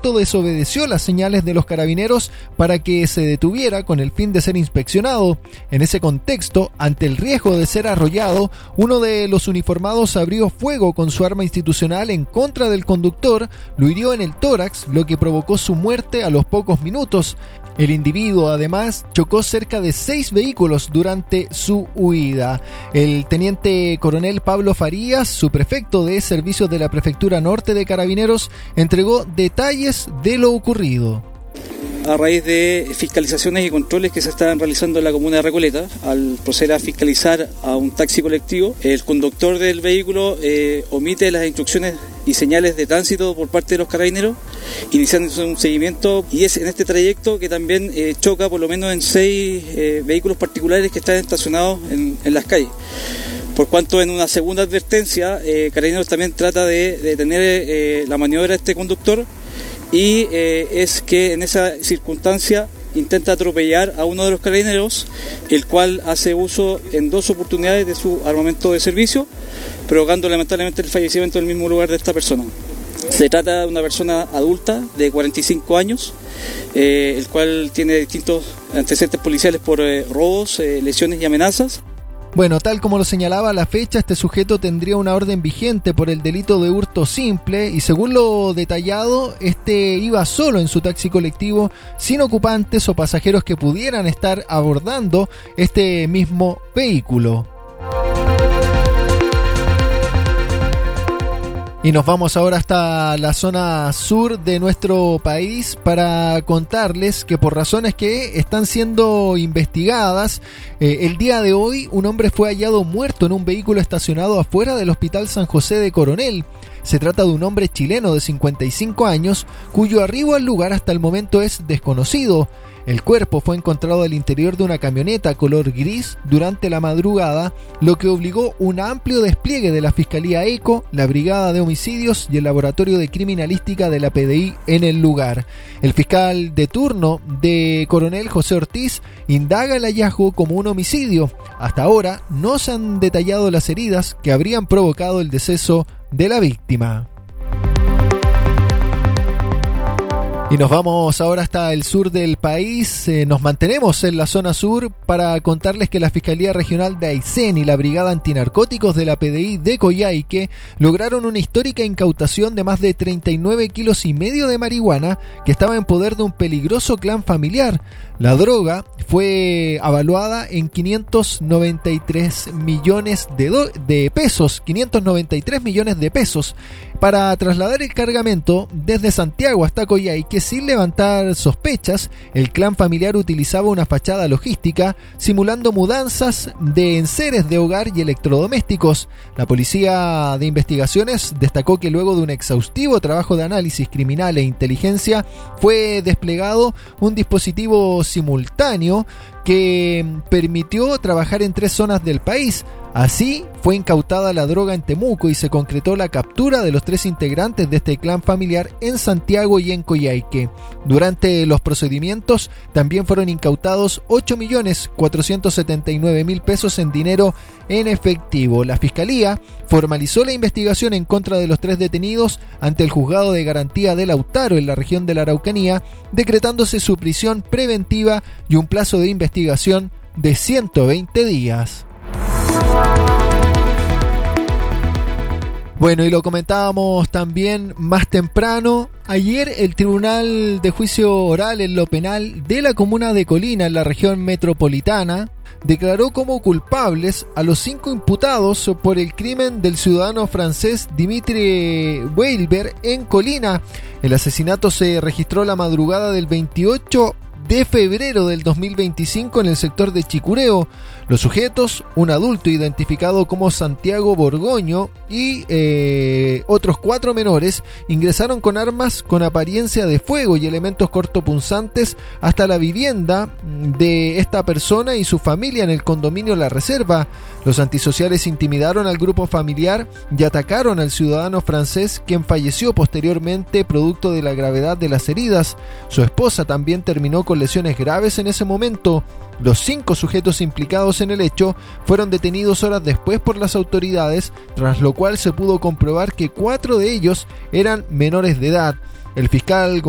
sujeto desobedeció las señales de los carabineros para que se detuviera con el fin de ser inspeccionado. En ese contexto, ante el riesgo de ser arrollado, uno de los uniformados abrió fuego con su arma institucional en contra del conductor, lo hirió en el tórax, lo que provocó su muerte a los pocos minutos. El individuo, además, chocó cerca de 6 vehículos durante su huida. El teniente coronel Pablo Farías, subprefecto de servicios de la Prefectura Norte de Carabineros, entregó detalles de lo ocurrido. A raíz de fiscalizaciones y controles que se estaban realizando en la comuna de Recoleta, al proceder a fiscalizar a un taxi colectivo, el conductor del vehículo omite las instrucciones y señales de tránsito por parte de los carabineros, iniciando un seguimiento, y es en este trayecto que también choca por lo menos en 6 vehículos particulares que están estacionados en las calles. Por cuanto en una segunda advertencia, Carabineros también trata de detener la maniobra de este conductor, y es que en esa circunstancia intenta atropellar a uno de los carabineros, el cual hace uso en 2 oportunidades de su armamento de servicio, provocando lamentablemente el fallecimiento del mismo lugar de esta persona. Se trata de una persona adulta de 45 años, el cual tiene distintos antecedentes policiales por robos, lesiones y amenazas. Bueno, tal como lo señalaba a la fecha, este sujeto tendría una orden vigente por el delito de hurto simple y, según lo detallado, este iba solo en su taxi colectivo, sin ocupantes o pasajeros que pudieran estar abordando este mismo vehículo. Y nos vamos ahora hasta la zona sur de nuestro país para contarles que, por razones que están siendo investigadas, el día de hoy un hombre fue hallado muerto en un vehículo estacionado afuera del Hospital San José de Coronel. Se trata de un hombre chileno de 55 años cuyo arribo al lugar hasta el momento es desconocido. El cuerpo fue encontrado al interior de una camioneta color gris durante la madrugada, lo que obligó un amplio despliegue de la Fiscalía ECO, la Brigada de Homicidios y el Laboratorio de Criminalística de la PDI en el lugar. El fiscal de turno de Coronel, José Ortiz, indaga el hallazgo como un homicidio. Hasta ahora no se han detallado las heridas que habrían provocado el deceso de la víctima. Y nos vamos ahora hasta el sur del país. Nos mantenemos en la zona sur para contarles que la Fiscalía Regional de Aysén y la Brigada Antinarcóticos de la PDI de Coyhaique lograron una histórica incautación de más de 39,5 kilos de marihuana que estaba en poder de un peligroso clan familiar. La droga fue avaluada en 593 millones de pesos, 593 millones de pesos, para trasladar el cargamento desde Santiago hasta Coyhaique sin levantar sospechas. El clan familiar utilizaba una fachada logística simulando mudanzas de enseres de hogar y electrodomésticos. La Policía de Investigaciones destacó que luego de un exhaustivo trabajo de análisis criminal e inteligencia fue desplegado un dispositivo simultáneo que permitió trabajar en 3 zonas del país. Así fue incautada la droga en Temuco y se concretó la captura de los 3 integrantes de este clan familiar en Santiago y en Coyhaique. Durante los procedimientos también fueron incautados 8.479.000 pesos en dinero en efectivo. La Fiscalía formalizó la investigación en contra de los 3 detenidos ante el Juzgado de Garantía de Lautaro en la región de la Araucanía, decretándose su prisión preventiva y un plazo de investigación de 120 días. Bueno, y lo comentábamos también más temprano. Ayer el Tribunal de Juicio Oral en lo Penal de la comuna de Colina, en la región metropolitana, declaró como culpables a los 5 imputados por el crimen del ciudadano francés Dimitri Weilber en Colina. El asesinato se registró la madrugada del 28 de febrero del 2025 en el sector de Chicureo. Los sujetos, un adulto identificado como Santiago Borgoño y otros 4 menores, ingresaron con armas con apariencia de fuego y elementos cortopunzantes hasta la vivienda de esta persona y su familia en el condominio La Reserva. Los antisociales intimidaron al grupo familiar y atacaron al ciudadano francés, quien falleció posteriormente producto de la gravedad de las heridas. Su esposa también terminó con lesiones graves en ese momento. Los 5 sujetos implicados en el hecho fueron detenidos horas después por las autoridades, tras lo cual se pudo comprobar que 4 de ellos eran menores de edad. El fiscal